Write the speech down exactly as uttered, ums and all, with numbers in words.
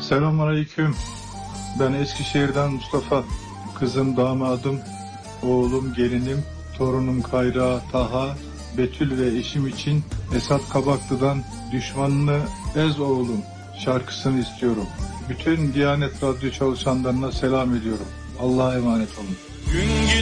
Selamünaleyküm. Ben Eskişehir'den Mustafa. Kızım, damadım, oğlum, gelinim, torunum Kayra, Taha, Betül ve eşim için Esat Kabaklı'dan Düşmanını Ez Oğlum şarkısını istiyorum. Bütün Diyanet Radyo çalışanlarına selam ediyorum. Allah'a emanet olun. Gün